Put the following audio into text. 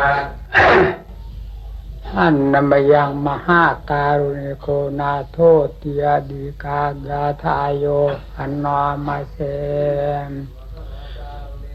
ท่านนำยังมหาการุณิโกนาโทติยดีกายาทายโยอันนอมาเส